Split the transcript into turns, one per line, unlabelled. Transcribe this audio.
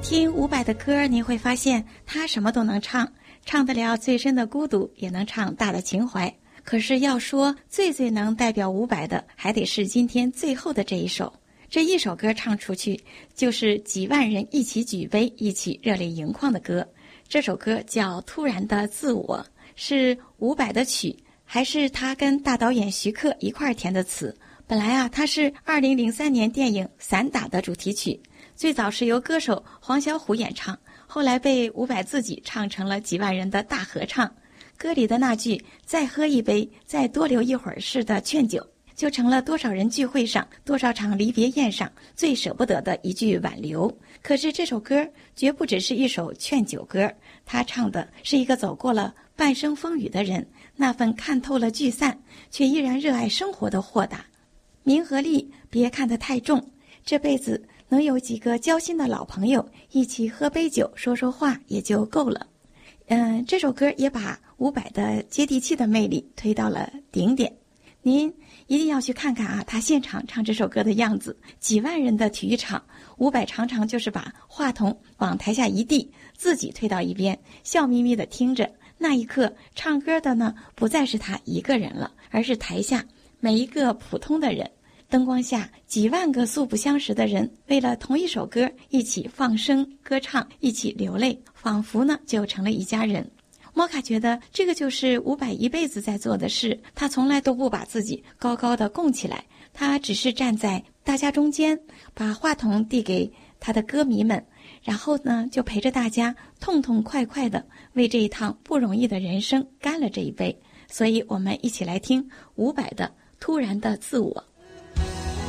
听伍佰的歌，你会发现他什么都能唱，唱得了最深的孤独，也能唱大的情怀。可是要说最能代表伍佰的，还得是今天最后的这一首。这一首歌唱出去，就是几万人一起举杯，一起热泪盈眶的歌。这首歌叫《突然的自我》，是伍佰的曲，还是他跟大导演徐克一块填的词。本来啊，它是2003年电影《散打》的主题曲，最早是由歌手黄小琥演唱，后来被伍佰自己唱成了几万人的大合唱。歌里的那句“再喝一杯，再多留一会儿”式的劝酒，就成了多少人聚会上、多少场离别宴上最舍不得的一句挽留。可是这首歌绝不只是一首劝酒歌，他唱的是一个走过了半生风雨的人，那份看透了聚散，却依然热爱生活的豁达。名和利别看得太重，这辈子能有几个交心的老朋友一起喝杯酒说说话也就够了。这首歌也把伍佰的接地气的魅力推到了顶点。您一定要去看看啊，他现场唱这首歌的样子，几万人的体育场，伍佰常常就是把话筒往台下一递，自己退到一边，笑眯眯地听着。那一刻，唱歌的呢，不再是他一个人了，而是台下每一个普通的人。灯光下，几万个素不相识的人为了同一首歌一起放声歌唱，一起流泪，仿佛呢就成了一家人。摩卡觉得这个就是伍佰一辈子在做的事，他从来都不把自己高高的供起来，他只是站在大家中间，把话筒递给他的歌迷们，然后呢就陪着大家痛痛快快的为这一趟不容易的人生干了这一杯。所以我们一起来听伍佰的《突然的自我》。